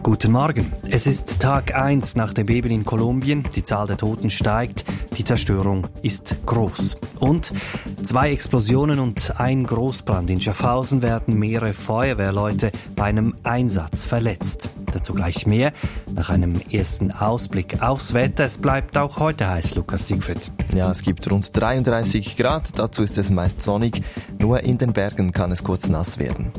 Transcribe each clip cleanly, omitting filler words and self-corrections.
Guten Morgen. Es ist Tag 1 nach dem Beben in Kolumbien. Die Zahl der Toten steigt. Die Zerstörung ist groß. Und 2 Explosionen und ein Großbrand in Schaffhausen werden mehrere Feuerwehrleute bei einem Einsatz verletzt. Dazu gleich mehr nach einem ersten Ausblick aufs Wetter. Es bleibt auch heute heiß, Lukas Siegfried. Ja, es gibt rund 33 Grad. Dazu ist es meist sonnig. Nur in den Bergen kann es kurz nass werden.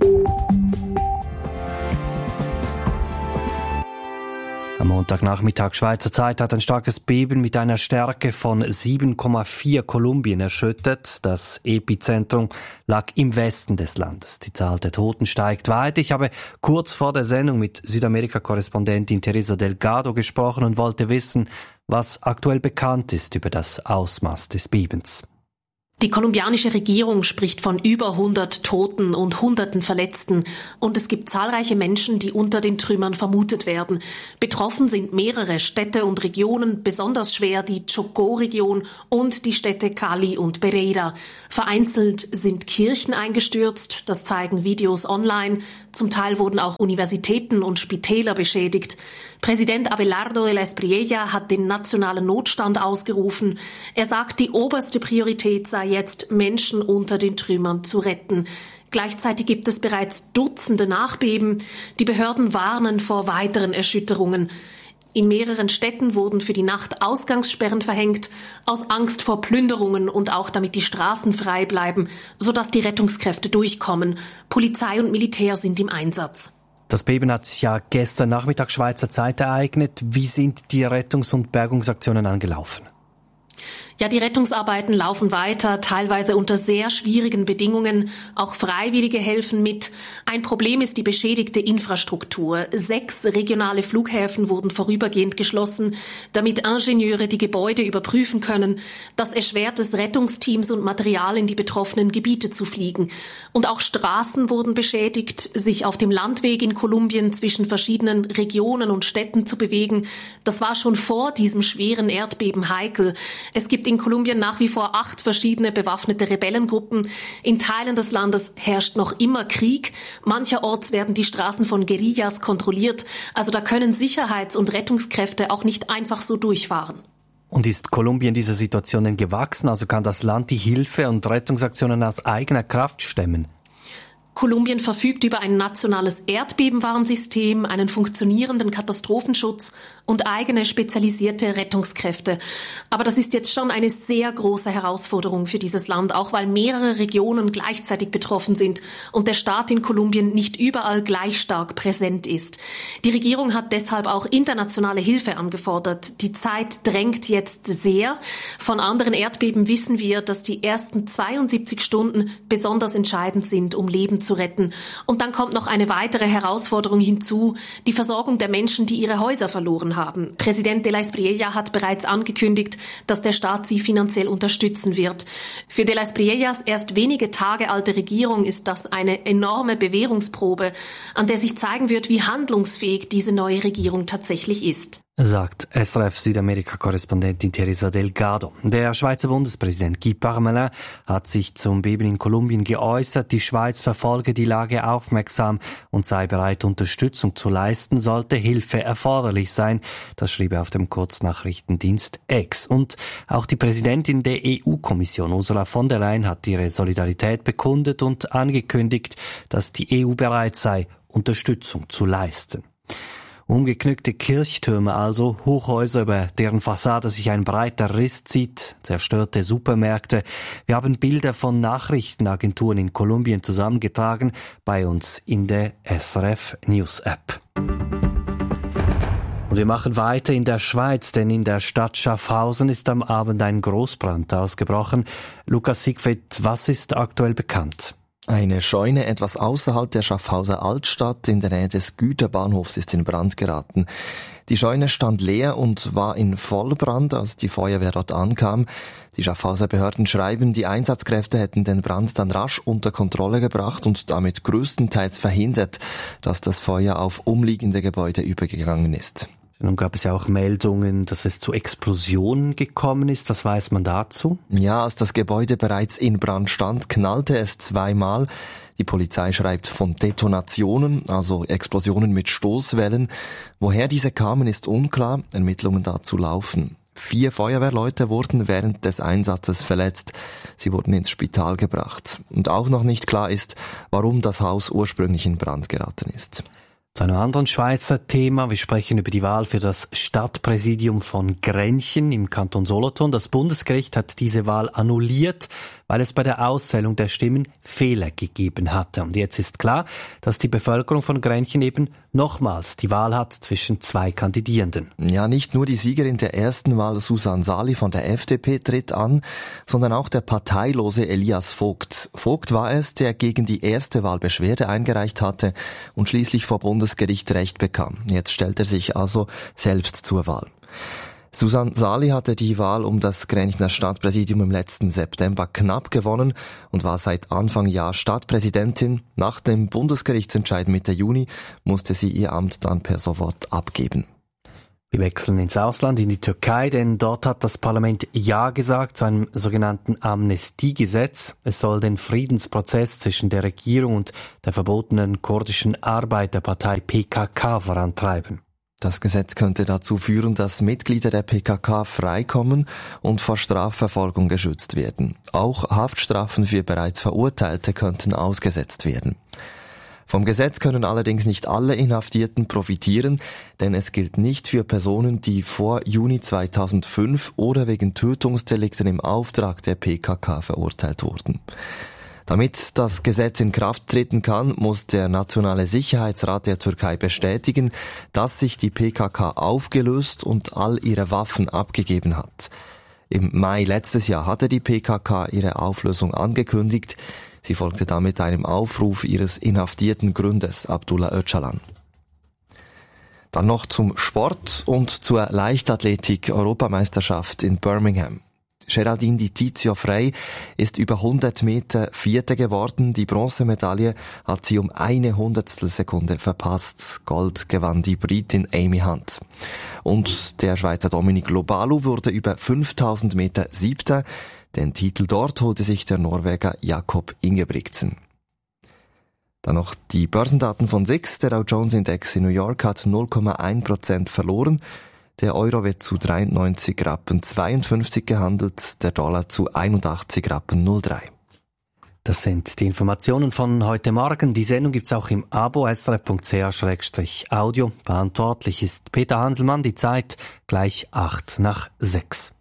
Am Montagnachmittag Schweizer Zeit hat ein starkes Beben mit einer Stärke von 7,4 Kolumbien erschüttert. Das Epizentrum lag im Westen des Landes. Die Zahl der Toten steigt weiter. Ich habe kurz vor der Sendung mit Südamerika-Korrespondentin Teresa Delgado gesprochen und wollte wissen, was aktuell bekannt ist über das Ausmaß des Bebens. Die kolumbianische Regierung spricht von über 100 Toten und Hunderten Verletzten. Und es gibt zahlreiche Menschen, die unter den Trümmern vermutet werden. Betroffen sind mehrere Städte und Regionen, besonders schwer die Chocó-Region und die Städte Cali und Pereira. Vereinzelt sind Kirchen eingestürzt, das zeigen Videos online. Zum Teil wurden auch Universitäten und Spitäler beschädigt. Präsident Abelardo de la Espriella hat den nationalen Notstand ausgerufen. Er sagt, die oberste Priorität sei jetzt, Menschen unter den Trümmern zu retten. Gleichzeitig gibt es bereits Dutzende Nachbeben. Die Behörden warnen vor weiteren Erschütterungen. In mehreren Städten wurden für die Nacht Ausgangssperren verhängt, aus Angst vor Plünderungen und auch damit die Straßen frei bleiben, sodass die Rettungskräfte durchkommen. Polizei und Militär sind im Einsatz. Das Beben hat sich ja gestern Nachmittag Schweizer Zeit ereignet. Wie sind die Rettungs- und Bergungsaktionen angelaufen? Ja, die Rettungsarbeiten laufen weiter, teilweise unter sehr schwierigen Bedingungen. Auch Freiwillige helfen mit. Ein Problem ist die beschädigte Infrastruktur. 6 regionale Flughäfen wurden vorübergehend geschlossen, damit Ingenieure die Gebäude überprüfen können. Das erschwert es Rettungsteams und Material in die betroffenen Gebiete zu fliegen. Und auch Straßen wurden beschädigt. Sich auf dem Landweg in Kolumbien zwischen verschiedenen Regionen und Städten zu bewegen, das war schon vor diesem schweren Erdbeben heikel. Es gibt in Kolumbien nach wie vor 8 verschiedene bewaffnete Rebellengruppen. In Teilen des Landes herrscht noch immer Krieg. Mancherorts werden die Straßen von Guerillas kontrolliert. Also da können Sicherheits- und Rettungskräfte auch nicht einfach so durchfahren. Und ist Kolumbien dieser Situation denn gewachsen? Also kann das Land die Hilfe- und Rettungsaktionen aus eigener Kraft stemmen? Kolumbien verfügt über ein nationales Erdbebenwarnsystem, einen funktionierenden Katastrophenschutz und eigene spezialisierte Rettungskräfte. Aber das ist jetzt schon eine sehr große Herausforderung für dieses Land, auch weil mehrere Regionen gleichzeitig betroffen sind und der Staat in Kolumbien nicht überall gleich stark präsent ist. Die Regierung hat deshalb auch internationale Hilfe angefordert. Die Zeit drängt jetzt sehr. Von anderen Erdbeben wissen wir, dass die ersten 72 Stunden besonders entscheidend sind, um Leben zu retten. Und dann kommt noch eine weitere Herausforderung hinzu, die Versorgung der Menschen, die ihre Häuser verloren haben. Präsident de la Espriella hat bereits angekündigt, dass der Staat sie finanziell unterstützen wird. Für de la Espriellas erst wenige Tage alte Regierung ist das eine enorme Bewährungsprobe, an der sich zeigen wird, wie handlungsfähig diese neue Regierung tatsächlich ist. Sagt SRF-Südamerika-Korrespondentin Teresa Delgado. Der Schweizer Bundespräsident Guy Parmelin hat sich zum Beben in Kolumbien geäußert. Die Schweiz verfolge die Lage aufmerksam und sei bereit, Unterstützung zu leisten, sollte Hilfe erforderlich sein. Das schrieb er auf dem Kurznachrichtendienst X. Und auch die Präsidentin der EU-Kommission, Ursula von der Leyen, hat ihre Solidarität bekundet und angekündigt, dass die EU bereit sei, Unterstützung zu leisten. Umgeknückte Kirchtürme also, Hochhäuser, über deren Fassade sich ein breiter Riss zieht, zerstörte Supermärkte. Wir haben Bilder von Nachrichtenagenturen in Kolumbien zusammengetragen, bei uns in der SRF News App. Und wir machen weiter in der Schweiz, denn in der Stadt Schaffhausen ist am Abend ein Großbrand ausgebrochen. Lukas Siegfried, was ist aktuell bekannt? Eine Scheune etwas außerhalb der Schaffhauser Altstadt in der Nähe des Güterbahnhofs ist in Brand geraten. Die Scheune stand leer und war in Vollbrand, als die Feuerwehr dort ankam. Die Schaffhauser Behörden schreiben, die Einsatzkräfte hätten den Brand dann rasch unter Kontrolle gebracht und damit größtenteils verhindert, dass das Feuer auf umliegende Gebäude übergegangen ist. Nun gab es ja auch Meldungen, dass es zu Explosionen gekommen ist. Was weiß man dazu? Ja, als das Gebäude bereits in Brand stand, knallte es zweimal. Die Polizei schreibt von Detonationen, also Explosionen mit Stoßwellen. Woher diese kamen, ist unklar. Ermittlungen dazu laufen. 4 Feuerwehrleute wurden während des Einsatzes verletzt. Sie wurden ins Spital gebracht. Und auch noch nicht klar ist, warum das Haus ursprünglich in Brand geraten ist. Zu einem anderen Schweizer Thema. Wir sprechen über die Wahl für das Stadtpräsidium von Grenchen im Kanton Solothurn. Das Bundesgericht hat diese Wahl annulliert, weil es bei der Auszählung der Stimmen Fehler gegeben hatte. Und jetzt ist klar, dass die Bevölkerung von Grenchen eben nochmals die Wahl hat zwischen 2 Kandidierenden. Ja, nicht nur die Siegerin der ersten Wahl, Susanne Sali von der FDP, tritt an, sondern auch der parteilose Elias Vogt. Vogt war es, der gegen die erste Wahl Beschwerde eingereicht hatte und schließlich vor Bundesgericht Recht bekam. Jetzt stellt er sich also selbst zur Wahl. Susanne Sali hatte die Wahl um das Grenchner Stadtpräsidium im letzten September knapp gewonnen und war seit Anfang Jahr Stadtpräsidentin. Nach dem Bundesgerichtsentscheid Mitte Juni musste sie ihr Amt dann per sofort abgeben. Wir wechseln ins Ausland, in die Türkei, denn dort hat das Parlament Ja gesagt zu einem sogenannten Amnestiegesetz. Es soll den Friedensprozess zwischen der Regierung und der verbotenen kurdischen Arbeiterpartei PKK vorantreiben. Das Gesetz könnte dazu führen, dass Mitglieder der PKK freikommen und vor Strafverfolgung geschützt werden. Auch Haftstrafen für bereits Verurteilte könnten ausgesetzt werden. Vom Gesetz können allerdings nicht alle Inhaftierten profitieren, denn es gilt nicht für Personen, die vor Juni 2005 oder wegen Tötungsdelikten im Auftrag der PKK verurteilt wurden. Damit das Gesetz in Kraft treten kann, muss der Nationale Sicherheitsrat der Türkei bestätigen, dass sich die PKK aufgelöst und all ihre Waffen abgegeben hat. Im Mai letztes Jahr hatte die PKK ihre Auflösung angekündigt. Sie folgte damit einem Aufruf ihres inhaftierten Gründers Abdullah Öcalan. Dann noch zum Sport und zur Leichtathletik-Europameisterschaft in Birmingham. Geraldine Di Tizio Frey ist über 100 Meter Vierte geworden. Die Bronzemedaille hat sie um 1/100 Sekunde verpasst. Gold gewann die Britin Amy Hunt. Und der Schweizer Dominic Lobalu wurde über 5000 Meter Siebter. Den Titel dort holte sich der Norweger Jakob Ingebrigtsen. Dann noch die Börsendaten von SIX. Der Dow Jones Index in New York hat 0,1% verloren. Der Euro wird zu 93,52 Rappen gehandelt, der Dollar zu 81,03 Rappen. Das sind die Informationen von heute Morgen. Die Sendung gibt's auch im Abo srf.ch/audio. Verantwortlich ist Peter Hanselmann. Die Zeit gleich 5:08.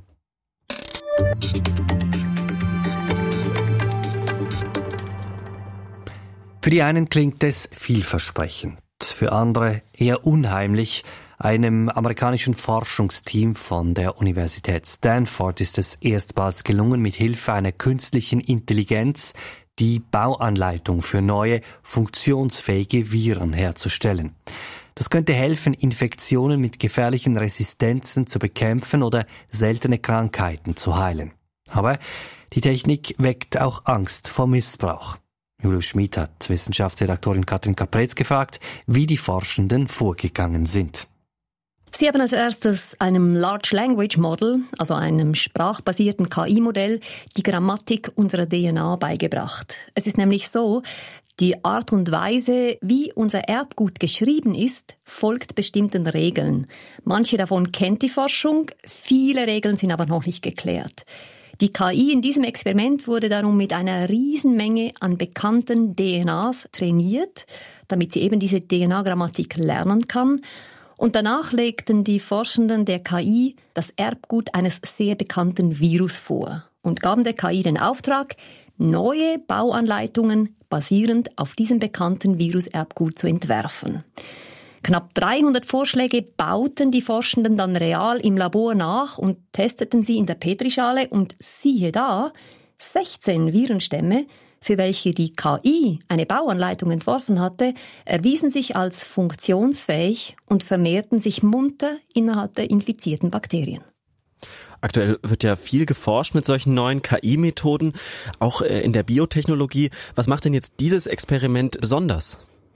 Für die einen klingt es vielversprechend, für andere eher unheimlich. Einem amerikanischen Forschungsteam von der Universität Stanford ist es erstmals gelungen, mit Hilfe einer künstlichen Intelligenz die Bauanleitung für neue, funktionsfähige Viren herzustellen. Das könnte helfen, Infektionen mit gefährlichen Resistenzen zu bekämpfen oder seltene Krankheiten zu heilen. Aber die Technik weckt auch Angst vor Missbrauch. Julius Schmid hat Wissenschaftsredaktorin Katrin Kapretz gefragt, wie die Forschenden vorgegangen sind. Sie haben als erstes einem Large Language Model, also einem sprachbasierten KI-Modell, die Grammatik unserer DNA beigebracht. Es ist nämlich so, die Art und Weise, wie unser Erbgut geschrieben ist, folgt bestimmten Regeln. Manche davon kennt die Forschung, viele Regeln sind aber noch nicht geklärt. Die KI in diesem Experiment wurde darum mit einer Riesenmenge an bekannten DNAs trainiert, damit sie eben diese DNA-Grammatik lernen kann. Und danach legten die Forschenden der KI das Erbgut eines sehr bekannten Virus vor und gaben der KI den Auftrag, neue Bauanleitungen basierend auf diesem bekannten Virus-Erbgut zu entwerfen. Knapp 300 Vorschläge bauten die Forschenden dann real im Labor nach und testeten sie in der Petrischale und siehe da, 16 Virenstämme, für welche die KI eine Bauanleitung entworfen hatte, erwiesen sich als funktionsfähig und vermehrten sich munter innerhalb der infizierten Bakterien. Aktuell wird ja viel geforscht mit solchen neuen KI-Methoden, auch in der Biotechnologie. Was macht denn jetzt dieses Experiment besonders?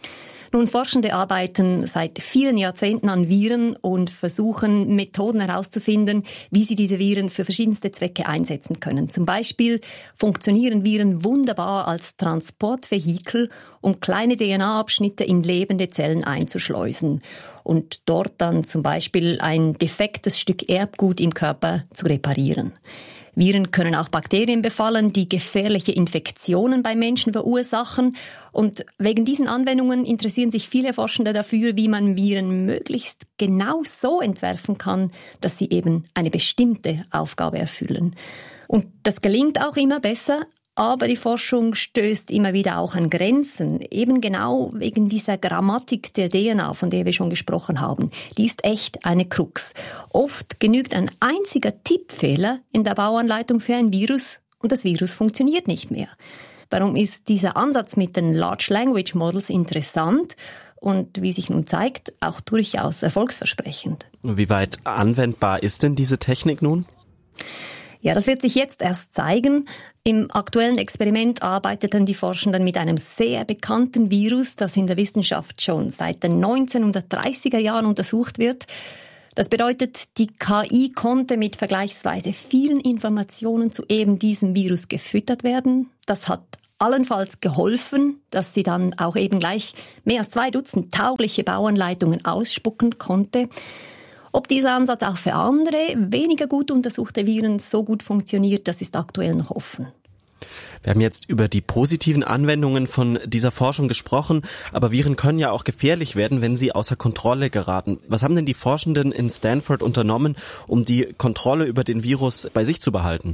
Nun, Forschende arbeiten seit vielen Jahrzehnten an Viren und versuchen Methoden herauszufinden, wie sie diese Viren für verschiedenste Zwecke einsetzen können. Zum Beispiel funktionieren Viren wunderbar als Transportvehikel, um kleine DNA-Abschnitte in lebende Zellen einzuschleusen und dort dann zum Beispiel ein defektes Stück Erbgut im Körper zu reparieren. Viren können auch Bakterien befallen, die gefährliche Infektionen bei Menschen verursachen. Und wegen diesen Anwendungen interessieren sich viele Forschende dafür, wie man Viren möglichst genau so entwerfen kann, dass sie eben eine bestimmte Aufgabe erfüllen. Und das gelingt auch immer besser. Aber die Forschung stößt immer wieder auch an Grenzen, eben genau wegen dieser Grammatik der DNA, von der wir schon gesprochen haben. Die ist echt eine Krux. Oft genügt ein einziger Tippfehler in der Bauanleitung für ein Virus und das Virus funktioniert nicht mehr. Darum ist dieser Ansatz mit den Large Language Models interessant und, wie sich nun zeigt, auch durchaus erfolgsversprechend. Wie weit anwendbar ist denn diese Technik nun? Ja, das wird sich jetzt erst zeigen. Im aktuellen Experiment arbeiteten die Forschenden mit einem sehr bekannten Virus, das in der Wissenschaft schon seit den 1930er Jahren untersucht wird. Das bedeutet, die KI konnte mit vergleichsweise vielen Informationen zu eben diesem Virus gefüttert werden. Das hat allenfalls geholfen, dass sie dann auch eben gleich mehr als 2 Dutzend taugliche Bauanleitungen ausspucken konnte. Ob dieser Ansatz auch für andere, weniger gut untersuchte Viren so gut funktioniert, das ist aktuell noch offen. Wir haben jetzt über die positiven Anwendungen von dieser Forschung gesprochen, aber Viren können ja auch gefährlich werden, wenn sie außer Kontrolle geraten. Was haben denn die Forschenden in Stanford unternommen, um die Kontrolle über den Virus bei sich zu behalten?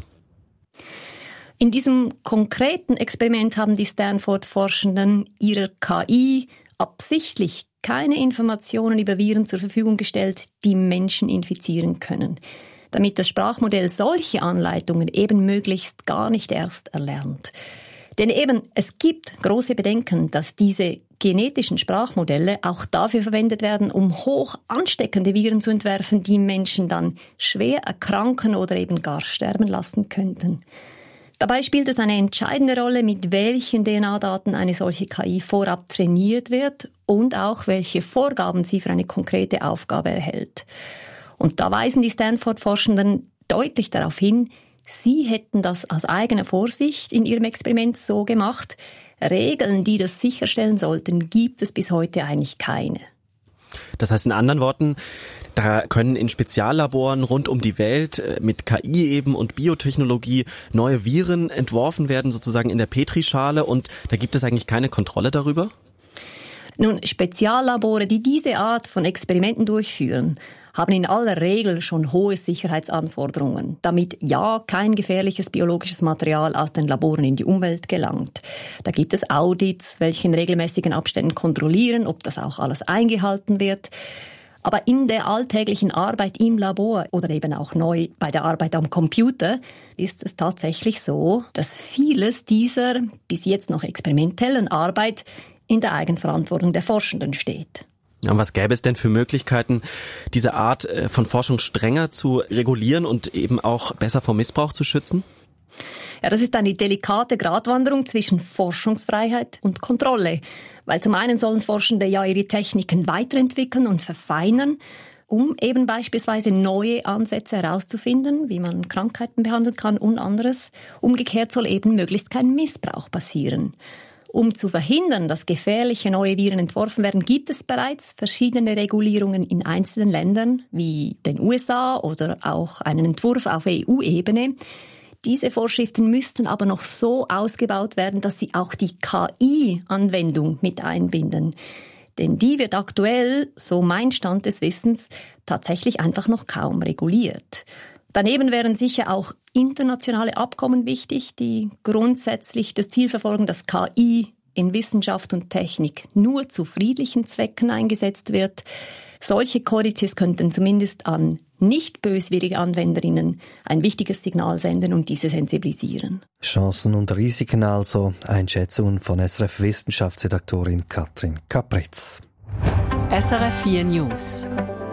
In diesem konkreten Experiment haben die Stanford-Forschenden ihrer KI absichtlich keine Informationen über Viren zur Verfügung gestellt, die Menschen infizieren können, damit das Sprachmodell solche Anleitungen eben möglichst gar nicht erst erlernt. Denn eben, es gibt große Bedenken, dass diese genetischen Sprachmodelle auch dafür verwendet werden, um hoch ansteckende Viren zu entwerfen, die Menschen dann schwer erkranken oder eben gar sterben lassen könnten. Dabei spielt es eine entscheidende Rolle, mit welchen DNA-Daten eine solche KI vorab trainiert wird und auch welche Vorgaben sie für eine konkrete Aufgabe erhält. Und da weisen die Stanford-Forschenden deutlich darauf hin, sie hätten das aus eigener Vorsicht in ihrem Experiment so gemacht. Regeln, die das sicherstellen sollten, gibt es bis heute eigentlich keine. Das heißt in anderen Worten, da können in Speziallaboren rund um die Welt mit KI eben und Biotechnologie neue Viren entworfen werden, sozusagen in der Petrischale, und da gibt es eigentlich keine Kontrolle darüber? Nun, Speziallabore, die diese Art von Experimenten durchführen, haben in aller Regel schon hohe Sicherheitsanforderungen, damit ja kein gefährliches biologisches Material aus den Laboren in die Umwelt gelangt. Da gibt es Audits, welche in regelmäßigen Abständen kontrollieren, ob das auch alles eingehalten wird. Aber in der alltäglichen Arbeit im Labor oder eben auch neu bei der Arbeit am Computer ist es tatsächlich so, dass vieles dieser bis jetzt noch experimentellen Arbeit in der Eigenverantwortung der Forschenden steht. Ja, was gäbe es denn für Möglichkeiten, diese Art von Forschung strenger zu regulieren und eben auch besser vor Missbrauch zu schützen? Ja, das ist eine delikate Gratwanderung zwischen Forschungsfreiheit und Kontrolle. Weil zum einen sollen Forschende ja ihre Techniken weiterentwickeln und verfeinern, um eben beispielsweise neue Ansätze herauszufinden, wie man Krankheiten behandeln kann und anderes. Umgekehrt soll eben möglichst kein Missbrauch passieren. Um zu verhindern, dass gefährliche neue Viren entworfen werden, gibt es bereits verschiedene Regulierungen in einzelnen Ländern, wie den USA oder auch einen Entwurf auf EU-Ebene. Diese Vorschriften müssten aber noch so ausgebaut werden, dass sie auch die KI-Anwendung mit einbinden. Denn die wird aktuell, so mein Stand des Wissens, tatsächlich einfach noch kaum reguliert. Daneben wären sicher auch internationale Abkommen wichtig, die grundsätzlich das Ziel verfolgen, dass KI in Wissenschaft und Technik nur zu friedlichen Zwecken eingesetzt wird. Solche Kodizes könnten zumindest an nicht böswillige Anwenderinnen ein wichtiges Signal senden und diese sensibilisieren. Chancen und Risiken also, Einschätzungen von SRF-Wissenschaftsredaktorin Katrin Kapritz. SRF 4 News.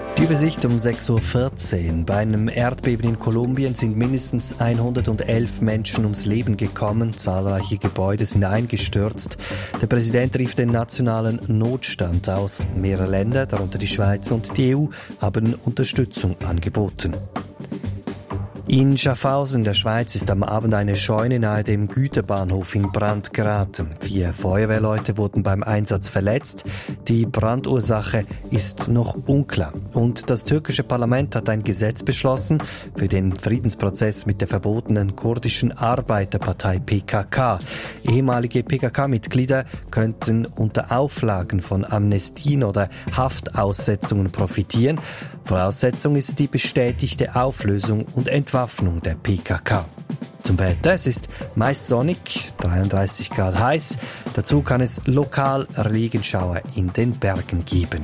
Die Übersicht um 6.14 Uhr. Bei einem Erdbeben in Kolumbien sind mindestens 111 Menschen ums Leben gekommen. Zahlreiche Gebäude sind eingestürzt. Der Präsident rief den nationalen Notstand aus. Mehrere Länder, darunter die Schweiz und die EU, haben Unterstützung angeboten. In Schaffhausen, der Schweiz, ist am Abend eine Scheune nahe dem Güterbahnhof in Brand geraten. 4 Feuerwehrleute wurden beim Einsatz verletzt. Die Brandursache ist noch unklar. Und das türkische Parlament hat ein Gesetz beschlossen für den Friedensprozess mit der verbotenen kurdischen Arbeiterpartei PKK. Ehemalige PKK-Mitglieder könnten unter Auflagen von Amnestien oder Haftaussetzungen profitieren. Voraussetzung ist die bestätigte Auflösung und Entwaffnung der PKK. Zum Wetter: Es ist meist sonnig, 33 Grad heiß. Dazu kann es lokal Regenschauer in den Bergen geben.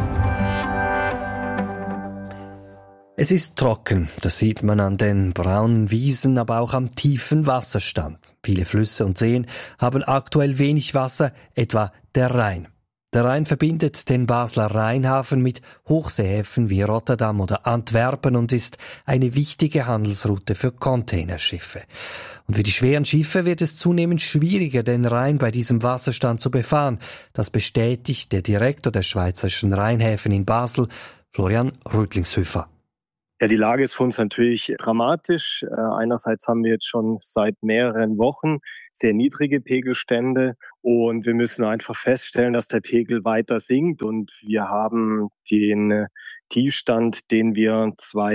Es ist trocken, das sieht man an den braunen Wiesen, aber auch am tiefen Wasserstand. Viele Flüsse und Seen haben aktuell wenig Wasser, etwa der Rhein. Der Rhein verbindet den Basler Rheinhafen mit Hochseehäfen wie Rotterdam oder Antwerpen und ist eine wichtige Handelsroute für Containerschiffe. Und für die schweren Schiffe wird es zunehmend schwieriger, den Rhein bei diesem Wasserstand zu befahren. Das bestätigt der Direktor der Schweizerischen Rheinhäfen in Basel, Florian Rötlingshöfer. Ja, die Lage ist für uns natürlich dramatisch. Einerseits haben wir jetzt schon seit mehreren Wochen sehr niedrige Pegelstände und wir müssen einfach feststellen, dass der Pegel weiter sinkt und wir haben den Tiefstand, den wir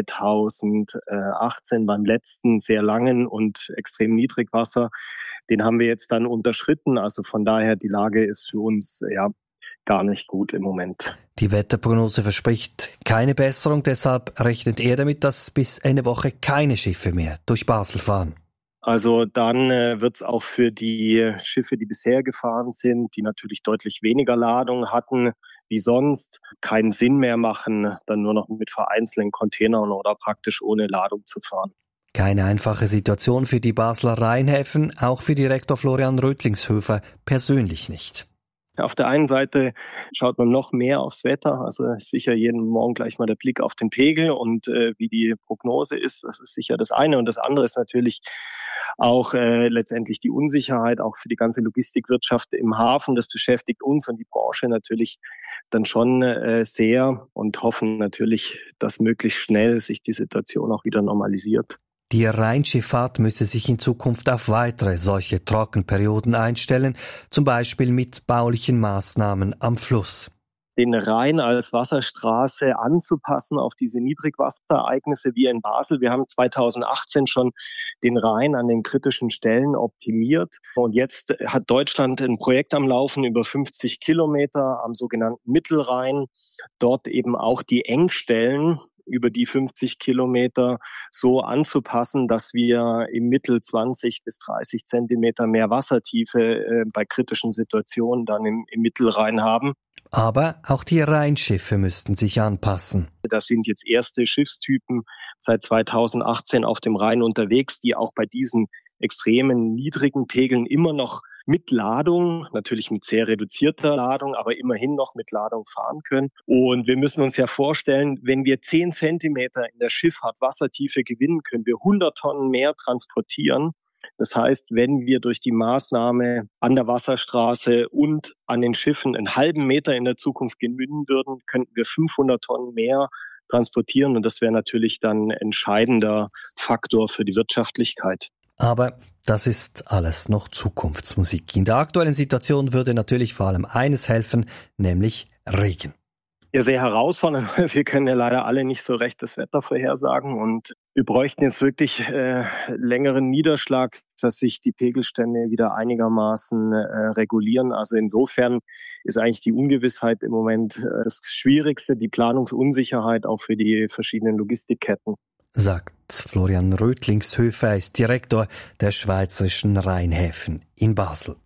2018 beim letzten sehr langen und extrem Niedrigwasser, den haben wir jetzt dann unterschritten. Also von daher, die Lage ist für uns gar nicht gut im Moment. Die Wetterprognose verspricht keine Besserung, deshalb rechnet er damit, dass bis Ende Woche keine Schiffe mehr durch Basel fahren. Also dann wird es auch für die Schiffe, die bisher gefahren sind, die natürlich deutlich weniger Ladung hatten wie sonst, keinen Sinn mehr machen, dann nur noch mit vereinzelten Containern oder praktisch ohne Ladung zu fahren. Keine einfache Situation für die Basler Rheinhäfen, auch für Direktor Florian Rötlingshöfer persönlich nicht. Auf der einen Seite schaut man noch mehr aufs Wetter, also sicher jeden Morgen gleich mal der Blick auf den Pegel und wie die Prognose ist, das ist sicher das eine. Und das andere ist natürlich auch letztendlich die Unsicherheit, auch für die ganze Logistikwirtschaft im Hafen. Das beschäftigt uns und die Branche natürlich dann schon sehr und hoffen natürlich, dass möglichst schnell sich die Situation auch wieder normalisiert. Die Rheinschifffahrt müsse sich in Zukunft auf weitere solche Trockenperioden einstellen, zum Beispiel mit baulichen Maßnahmen am Fluss. Den Rhein als Wasserstraße anzupassen auf diese Niedrigwasserereignisse wie in Basel. Wir haben 2018 schon den Rhein an den kritischen Stellen optimiert. Und jetzt hat Deutschland ein Projekt am Laufen über 50 Kilometer am sogenannten Mittelrhein. Dort eben auch die Engstellen über die 50 Kilometer so anzupassen, dass wir im Mittel 20 bis 30 Zentimeter mehr Wassertiefe bei kritischen Situationen dann im Mittelrhein haben. Aber auch die Rheinschiffe müssten sich anpassen. Das sind jetzt erste Schiffstypen seit 2018 auf dem Rhein unterwegs, die auch bei diesen extremen niedrigen Pegeln immer noch mit Ladung, natürlich mit sehr reduzierter Ladung, aber immerhin noch mit Ladung fahren können. Und wir müssen uns ja vorstellen, wenn wir 10 Zentimeter in der Schifffahrt Wassertiefe gewinnen, können wir 100 Tonnen mehr transportieren. Das heißt, wenn wir durch die Maßnahme an der Wasserstraße und an den Schiffen einen halben Meter in der Zukunft gewinnen würden, könnten wir 500 Tonnen mehr transportieren. Und das wäre natürlich dann ein entscheidender Faktor für die Wirtschaftlichkeit. Aber das ist alles noch Zukunftsmusik. In der aktuellen Situation würde natürlich vor allem eines helfen, nämlich Regen. Ja, sehr herausfordernd. Wir können ja leider alle nicht so recht das Wetter vorhersagen und wir bräuchten jetzt wirklich längeren Niederschlag, dass sich die Pegelstände wieder einigermaßen regulieren. Also insofern ist eigentlich die Ungewissheit im Moment das Schwierigste, die Planungsunsicherheit auch für die verschiedenen Logistikketten. Sagt Florian Rötlingshöfer, er ist Direktor der Schweizerischen Rheinhäfen in Basel.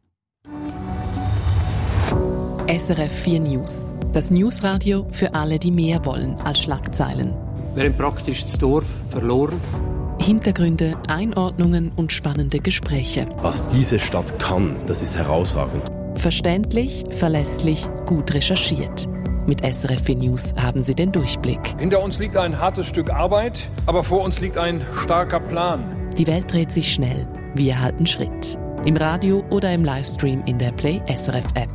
SRF 4 News. Das Newsradio für alle, die mehr wollen als Schlagzeilen. Wir haben praktisch das Dorf verloren. Hintergründe, Einordnungen und spannende Gespräche. Was diese Stadt kann, das ist herausragend. Verständlich, verlässlich, gut recherchiert. Mit SRF 4 News haben Sie den Durchblick. Hinter uns liegt ein hartes Stück Arbeit, aber vor uns liegt ein starker Plan. Die Welt dreht sich schnell. Wir halten Schritt. Im Radio oder im Livestream in der Play SRF App.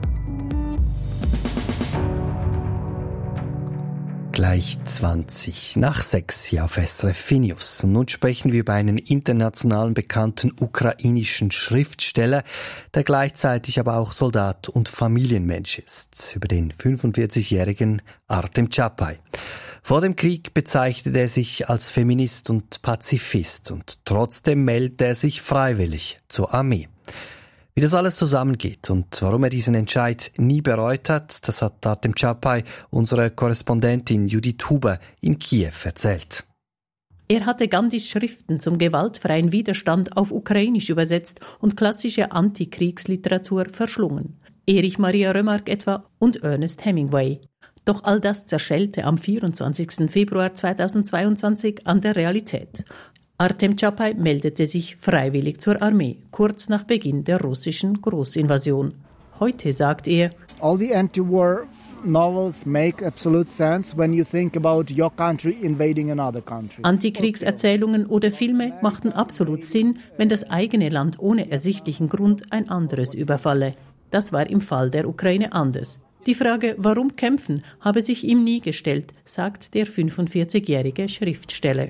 Gleich 20 nach 6 hier auf SRF 4 News. Und nun sprechen wir über einen internationalen bekannten ukrainischen Schriftsteller, der gleichzeitig aber auch Soldat und Familienmensch ist. Über den 45-jährigen Artem Chapay. Vor dem Krieg bezeichnete er sich als Feminist und Pazifist und trotzdem meldet er sich freiwillig zur Armee. Wie das alles zusammengeht und warum er diesen Entscheid nie bereut hat, das hat Artem Chapay unserer Korrespondentin Judith Huber in Kiew erzählt. Er hatte Gandhis Schriften zum gewaltfreien Widerstand auf Ukrainisch übersetzt und klassische Antikriegsliteratur verschlungen. Erich Maria Remarque etwa und Ernest Hemingway. Doch all das zerschellte am 24. Februar 2022 an der Realität. Artem Chapay meldete sich freiwillig zur Armee, kurz nach Beginn der russischen Großinvasion. Heute sagt er: All the anti-war novels make absolute sense when you think about your country invading another country. Antikriegserzählungen oder Filme machten absolut Sinn, wenn das eigene Land ohne ersichtlichen Grund ein anderes überfalle. Das war im Fall der Ukraine anders. Die Frage, warum kämpfen, habe sich ihm nie gestellt, sagt der 45-jährige Schriftsteller.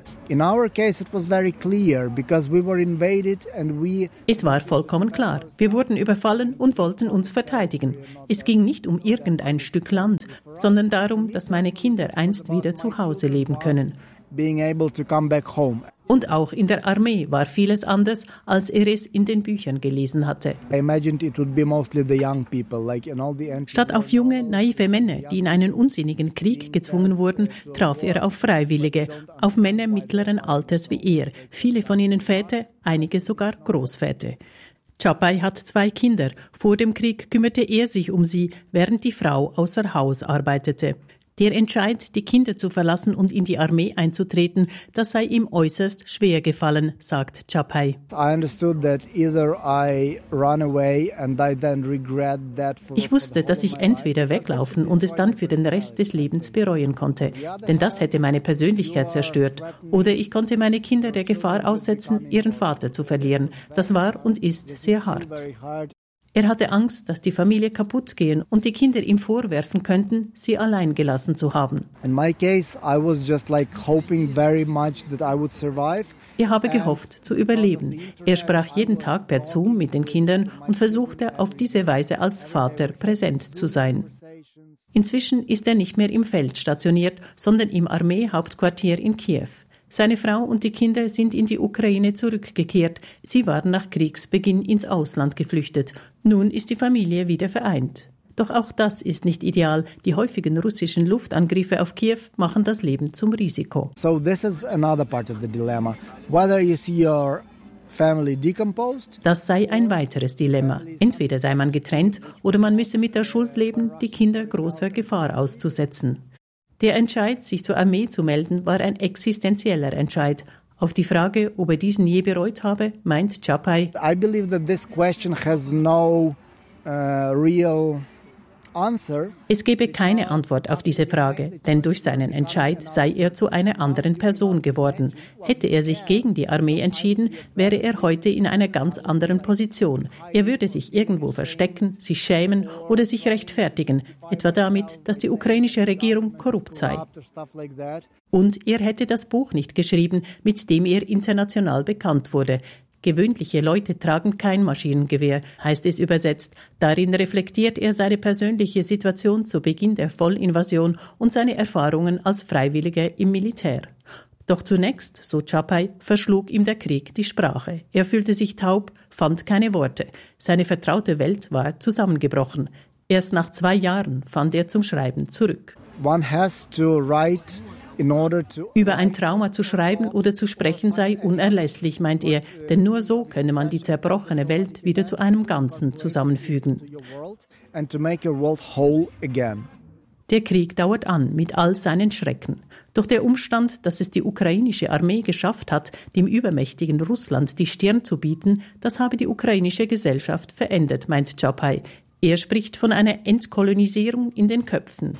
Es war vollkommen klar. Wir wurden überfallen und wollten uns verteidigen. Es ging nicht um irgendein Stück Land, sondern darum, dass meine Kinder einst wieder zu Hause leben können. Und auch in der Armee war vieles anders, als er es in den Büchern gelesen hatte. Statt auf junge, naive Männer, die in einen unsinnigen Krieg gezwungen wurden, traf er auf Freiwillige, auf Männer mittleren Alters wie er, viele von ihnen Väter, einige sogar Großväter. Chapay hat 2 Kinder. Vor dem Krieg kümmerte er sich um sie, während die Frau außer Haus arbeitete. Der Entscheid, die Kinder zu verlassen und in die Armee einzutreten, das sei ihm äußerst schwer gefallen, sagt Chapay. Ich wusste, dass ich entweder weglaufen und es dann für den Rest des Lebens bereuen konnte, denn das hätte meine Persönlichkeit zerstört. Oder ich konnte meine Kinder der Gefahr aussetzen, ihren Vater zu verlieren. Das war und ist sehr hart. Er hatte Angst, dass die Familie kaputt gehen und die Kinder ihm vorwerfen könnten, sie allein gelassen zu haben. Er habe gehofft, zu überleben. Er sprach jeden Tag per Zoom mit den Kindern und versuchte auf diese Weise als Vater präsent zu sein. Inzwischen ist er nicht mehr im Feld stationiert, sondern im Armeehauptquartier in Kiew. Seine Frau und die Kinder sind in die Ukraine zurückgekehrt. Sie waren nach Kriegsbeginn ins Ausland geflüchtet. Nun ist die Familie wieder vereint. Doch auch das ist nicht ideal. Die häufigen russischen Luftangriffe auf Kiew machen das Leben zum Risiko. So this is another part of the dilemma. Whether you see your family decomposed. Das sei ein weiteres Dilemma. Entweder sei man getrennt oder man müsse mit der Schuld leben, die Kinder großer Gefahr auszusetzen. Der Entscheid, sich zur Armee zu melden, war ein existenzieller Entscheid. Auf die Frage, ob er diesen je bereut habe, meint Chapay: I believe that this question has no real answer. Es gebe keine Antwort auf diese Frage, denn durch seinen Entscheid sei er zu einer anderen Person geworden. Hätte er sich gegen die Armee entschieden, wäre er heute in einer ganz anderen Position. Er würde sich irgendwo verstecken, sich schämen oder sich rechtfertigen, etwa damit, dass die ukrainische Regierung korrupt sei. Und er hätte das Buch nicht geschrieben, mit dem er international bekannt wurde. Gewöhnliche Leute tragen kein Maschinengewehr, heißt es übersetzt. Darin reflektiert er seine persönliche Situation zu Beginn der Vollinvasion und seine Erfahrungen als Freiwilliger im Militär. Doch zunächst, so Chapay, verschlug ihm der Krieg die Sprache. Er fühlte sich taub, fand keine Worte. Seine vertraute Welt war zusammengebrochen. Erst nach 2 Jahren fand er zum Schreiben zurück. One has to write Über ein Trauma zu schreiben oder zu sprechen sei unerlässlich, meint er, denn nur so könne man die zerbrochene Welt wieder zu einem Ganzen zusammenfügen. Der Krieg dauert an mit all seinen Schrecken. Doch der Umstand, dass es die ukrainische Armee geschafft hat, dem übermächtigen Russland die Stirn zu bieten, das habe die ukrainische Gesellschaft verändert, meint Chapay. Er spricht von einer Entkolonisierung in den Köpfen.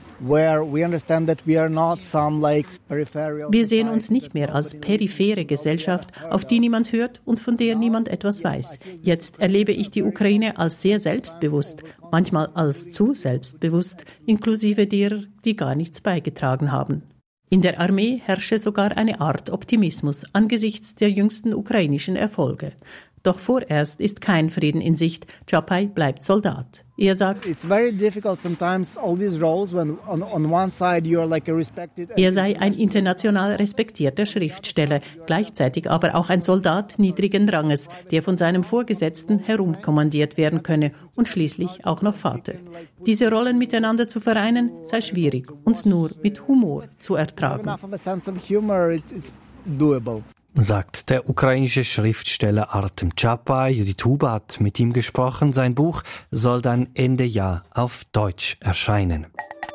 Wir sehen uns nicht mehr als periphere Gesellschaft, auf die niemand hört und von der niemand etwas weiß. Jetzt erlebe ich die Ukraine als sehr selbstbewusst, manchmal als zu selbstbewusst, inklusive derer, die gar nichts beigetragen haben. In der Armee herrsche sogar eine Art Optimismus angesichts der jüngsten ukrainischen Erfolge. Doch vorerst ist kein Frieden in Sicht. Chapay bleibt Soldat. Er sagt, er sei ein international respektierter Schriftsteller, gleichzeitig aber auch ein Soldat niedrigen Ranges, der von seinem Vorgesetzten herumkommandiert werden könne und schließlich auch noch Vater. Diese Rollen miteinander zu vereinen, sei schwierig und nur mit Humor zu ertragen. Sagt der ukrainische Schriftsteller Artem Chapay. Judith Huber hat mit ihm gesprochen. Sein Buch soll dann Ende Jahr auf Deutsch erscheinen.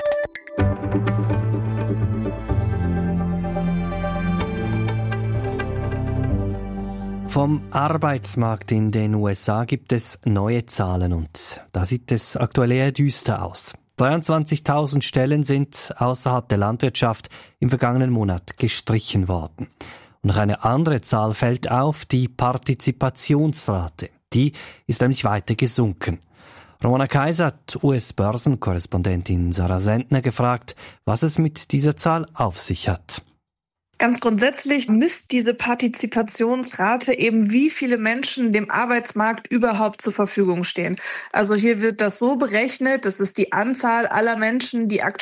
Vom Arbeitsmarkt in den USA gibt es neue Zahlen und da sieht es aktuell eher düster aus. 23.000 Stellen sind außerhalb der Landwirtschaft im vergangenen Monat gestrichen worden. Und noch eine andere Zahl fällt auf, die Partizipationsrate. Die ist nämlich weiter gesunken. Ramona Kaiser hat US-Börsenkorrespondentin Sarah Sendner gefragt, was es mit dieser Zahl auf sich hat. Ganz grundsätzlich misst diese Partizipationsrate eben, wie viele Menschen dem Arbeitsmarkt überhaupt zur Verfügung stehen. Also hier wird das so berechnet, das ist die Anzahl aller Menschen, die aktuell